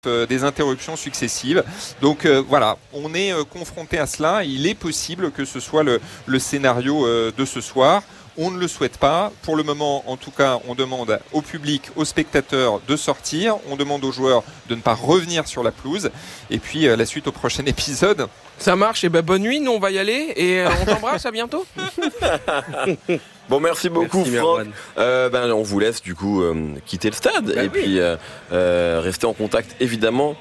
des interruptions successives. Donc voilà, on est confronté à cela. Il est possible que ce soit le scénario de ce soir. On ne le souhaite pas. Pour le moment, en tout cas, on demande au public, aux spectateurs de sortir. On demande aux joueurs de ne pas revenir sur la pelouse. Et puis, la suite au prochain épisode. Ça marche. Et bonne nuit. Nous, on va y aller. Et on t'embrasse. À bientôt. Bon, merci beaucoup, Franck. On vous laisse du coup quitter le stade puis rester en contact évidemment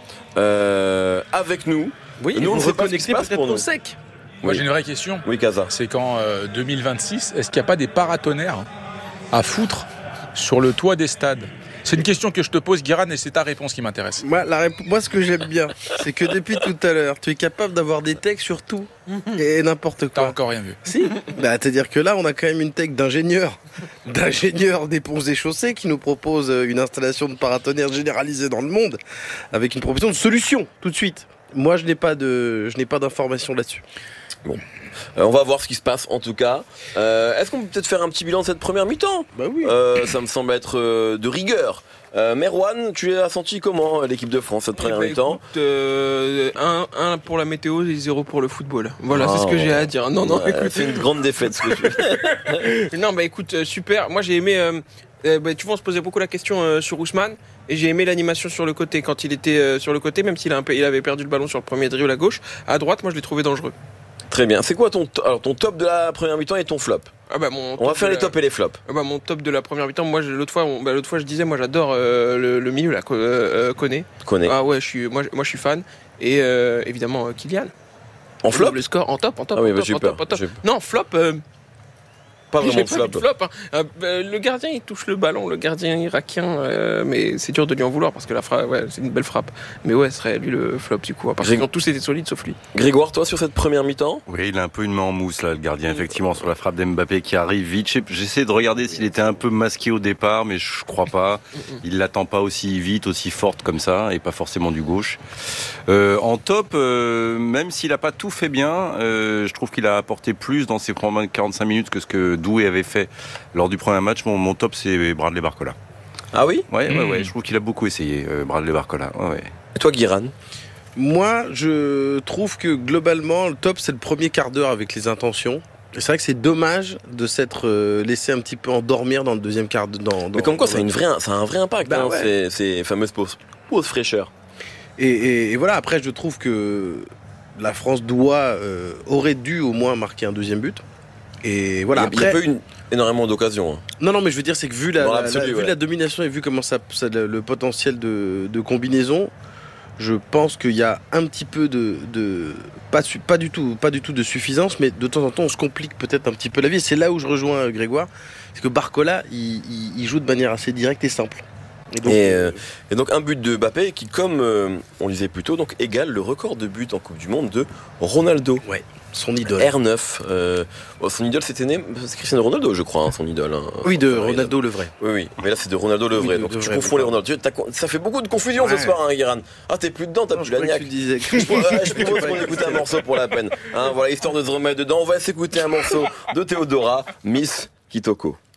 avec nous. Oui, nous on ne sait pas ce qui se passe pour nous. Sec. Moi j'ai une vraie question. Oui, Casa. C'est qu'en 2026, est-ce qu'il n'y a pas des paratonnerres à foutre sur le toit des stades ? C'est une question que je te pose, Guiran, et c'est ta réponse qui m'intéresse. Moi, ce que j'aime bien, c'est que depuis tout à l'heure, tu es capable d'avoir des techs sur tout et n'importe quoi. T'as encore rien vu. Si. C'est-à-dire que là, on a quand même une tech d'ingénieur des ponts et chaussées qui nous propose une installation de paratonnerre généralisée dans le monde avec une proposition de solution tout de suite. Moi, je n'ai pas d'informations là-dessus. Bon. On va voir ce qui se passe en tout cas. Est-ce qu'on peut peut-être faire un petit bilan de cette première mi-temps ? Bah oui. Ça me semble être de rigueur. Merwan, tu as senti comment l'équipe de France cette première mi-temps ? 1 pour la météo et 0 pour le football. Voilà, c'est ce que j'ai à dire. Non, écoute. C'est une grande défaite ce que tu fais. Non, écoute, super. Moi, j'ai aimé. Tu vois, on se posait beaucoup la question sur Ousmane. Et j'ai aimé l'animation sur le côté. Quand il était sur le côté, même s'il avait perdu le ballon sur le premier dribble à gauche, à droite, moi, je l'ai trouvé dangereux. Très bien. C'est quoi ton top de la première mi-temps et ton flop ? On va faire les tops et les flops. Mon top de la première mi-temps, moi l'autre fois je disais, moi j'adore le milieu là, Koné. Ah ouais, moi je suis fan. Et évidemment Kylian. En flop ? Le score en top. Ah oui, j'ai peur. Non, flop. Pas vraiment flop. Le gardien il touche le ballon, le gardien irakien, mais c'est dur de lui en vouloir parce que c'est une belle frappe. Mais ouais, ce serait lui le flop du coup, parce qu'ils ont tous été solides sauf lui. Grégoire, toi sur cette première mi-temps ? Oui, il a un peu une main en mousse là, le gardien, effectivement, sur la frappe d'Mbappé qui arrive vite. J'essaie de regarder s'il était un peu masqué au départ, mais je crois pas. Il l'attend pas aussi vite, aussi forte comme ça, et pas forcément du gauche. En top, même s'il a pas tout fait bien, je trouve qu'il a apporté plus dans ses 45 minutes que ce que Doué avait fait lors du premier match. Mon top, c'est Bradley Barcola. Ah oui ? Ouais, je trouve qu'il a beaucoup essayé, Bradley Barcola. Ouais. Et toi, Guiran ? Moi, je trouve que globalement, le top, c'est le premier quart d'heure avec les intentions. Et c'est vrai que c'est dommage de s'être laissé un petit peu endormir dans le deuxième quart d'heure. Mais comme quoi, ça a un vrai impact, ces fameuses pauses fraîcheur. Et voilà, après, je trouve que la France aurait dû au moins marquer un deuxième but. Et voilà, il n'y a pas eu énormément d'occasions. Non, mais je veux dire, c'est que vu la domination et vu comment le potentiel de combinaison, je pense qu'il y a un petit peu pas du tout de suffisance, mais de temps en temps, on se complique peut-être un petit peu la vie. Et c'est là où je rejoins Grégoire, c'est que Barcola, il joue de manière assez directe et simple. Et donc un but de Mbappé qui, comme on le disait plus tôt, donc égale le record de buts en Coupe du Monde de Ronaldo. Ouais. Son idole. R9. Son idole, c'est Cristiano Ronaldo, je crois, son idole. Oui, de Ronaldo le vrai. Oui. Mais là, c'est de Ronaldo le vrai. Donc tu confonds les Ronaldo. Ça fait beaucoup de confusion ce soir, Guiran. Ah, t'es plus dedans, t'as plus la niaque. Je propose qu'on écoute un morceau pour la peine. Voilà, histoire de se remettre dedans. On va s'écouter un morceau de Théodora, Miss Kitoko.